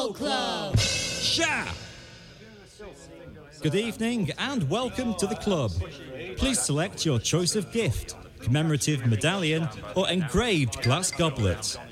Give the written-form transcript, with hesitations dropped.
Football Club. Sha! Good evening and welcome to the club. Please select your choice of gift, commemorative medallion or engraved glass goblet.